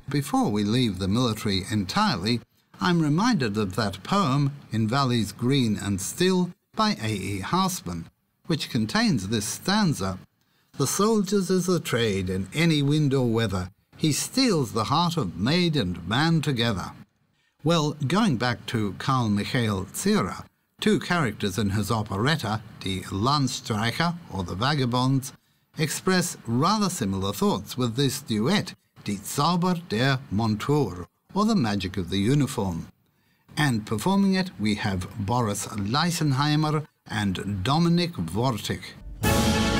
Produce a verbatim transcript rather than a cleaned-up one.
Before we leave the military entirely, I'm reminded of that poem, In Valleys Green and Still, by A E Housman, which contains this stanza: "The soldier's is the trade in any wind or weather. He steals the heart of maid and man together." Well, going back to Carl Michael Zierer, two characters in his operetta, Die Landstreicher, or the Vagabonds, express rather similar thoughts with this duet, Die Zauber der Montur, or the magic of the uniform. And performing it, we have Boris Leisenheimer and Dominik Wortig.